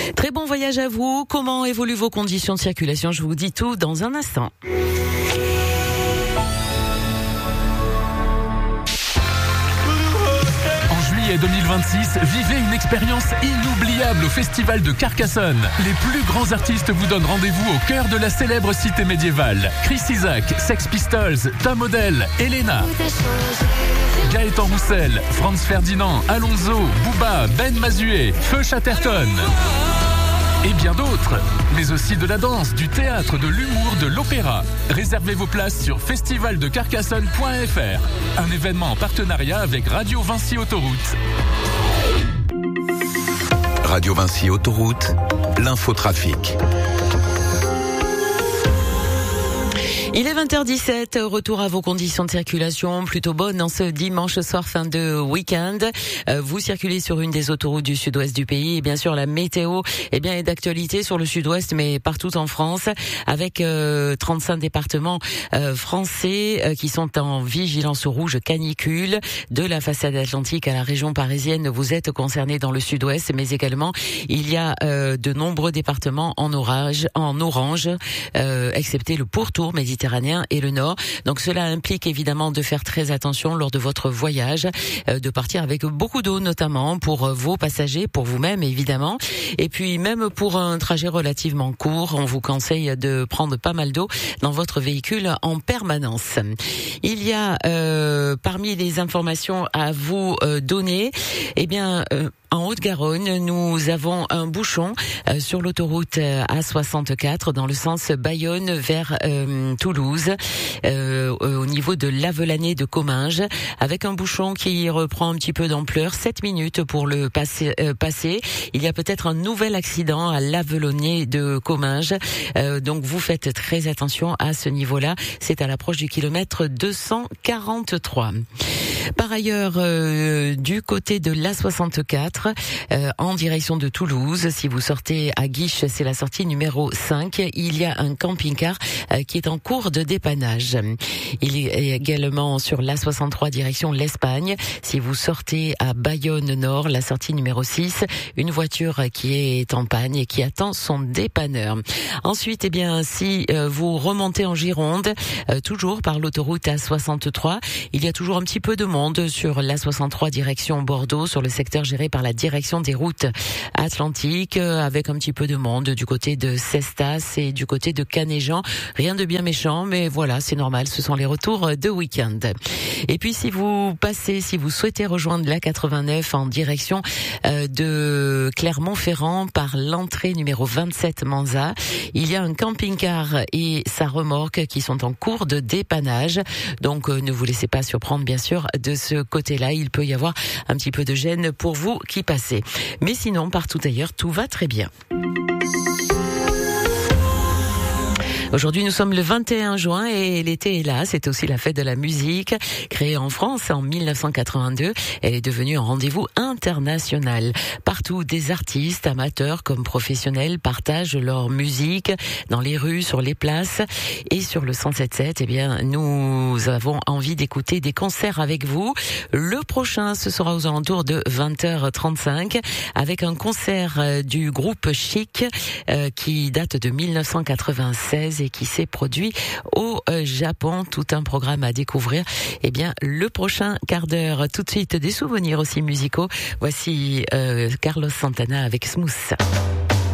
Très bon voyage à vous. Comment évoluent vos conditions de circulation? Je vous dis tout dans un instant. En 2026, vivez une expérience inoubliable au Festival de Carcassonne. Les plus grands artistes vous donnent rendez-vous au cœur de la célèbre cité médiévale. Chris Isaak, Sex Pistols, Tom Odell, Elena, Gaëtan Roussel, Franz Ferdinand, Alonso, Booba, Ben Mazué, Feu Chatterton et bien d'autres, mais aussi de la danse, du théâtre, de l'humour, de l'opéra. Réservez vos places sur festivaldecarcassonne.fr, un événement en partenariat avec Radio Vinci Autoroute. Radio Vinci Autoroute, l'infotrafic. Il est 20h17, retour à vos conditions de circulation plutôt bonnes en ce dimanche soir fin de week-end. Vous circulez sur une des autoroutes du sud-ouest du pays et bien sûr la météo est d'actualité sur le sud-ouest mais partout en France avec 35 départements français qui sont en vigilance rouge canicule de la façade atlantique à la région parisienne. Vous êtes concernés dans le sud-ouest mais également il y a de nombreux départements en orange, excepté le pourtour méditerranéen et le nord. Donc cela implique évidemment de faire très attention lors de votre voyage, de partir avec beaucoup d'eau notamment pour vos passagers, pour vous-même évidemment. Et puis même pour un trajet relativement court, on vous conseille de prendre pas mal d'eau dans votre véhicule en permanence. Il y a parmi les informations à vous donner, en Haute-Garonne, nous avons un bouchon sur l'autoroute A64 dans le sens Bayonne vers Toulouse, au niveau de l'Avelanais de Comminges, avec un bouchon qui reprend un petit peu d'ampleur, 7 minutes pour le passer. Il y a peut-être un nouvel accident à l'Avelanais de Comminges, donc vous faites très attention à ce niveau-là, c'est à l'approche du kilomètre 243. Par ailleurs, du côté de l'A64, en direction de Toulouse, si vous sortez à Guiches, c'est la sortie numéro 5, il y a un camping-car qui est en cours de dépannage. Il est également sur l'A63 direction l'Espagne, si vous sortez à Bayonne Nord, la sortie numéro 6, une voiture qui est en panne et qui attend son dépanneur. Ensuite, si vous remontez en Gironde, toujours par l'autoroute A63, il y a toujours un petit peu de monde sur l'A63 direction Bordeaux, sur le secteur géré par la direction des routes atlantiques, avec un petit peu de monde du côté de Cestas et du côté de Canéjan. Rien de bien méchant, mais voilà, c'est normal, ce sont les retours de week-end. Et puis si vous souhaitez rejoindre l'A89 en direction de Clermont-Ferrand par l'entrée numéro 27 Manza, il y a un camping-car et sa remorque qui sont en cours de dépannage. Donc ne vous laissez pas surprendre bien sûr de ce côté-là, il peut y avoir un petit peu de gêne pour vous qui passez. Mais sinon, partout ailleurs, tout va très bien. Aujourd'hui, nous sommes le 21 juin et l'été est là. C'est aussi la fête de la musique. Créée en France en 1982, elle est devenue un rendez-vous international. Partout, des artistes, amateurs comme professionnels, partagent leur musique dans les rues, sur les places. Et sur le 107.7, nous avons envie d'écouter des concerts avec vous. Le prochain, ce sera aux alentours de 20h35 avec un concert du groupe Chic qui date de 1996 et qui s'est produit au Japon. Tout un programme à découvrir. Le prochain quart d'heure, tout de suite des souvenirs aussi musicaux. Voici Carlos Santana avec Smooth.